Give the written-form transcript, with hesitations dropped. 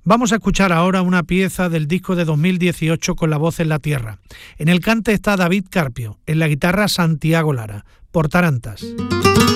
Vamos a escuchar ahora una pieza del disco de 2018 con la voz en la tierra. En el cante está David Carpio, en la guitarra Santiago Lara, por Tarantas.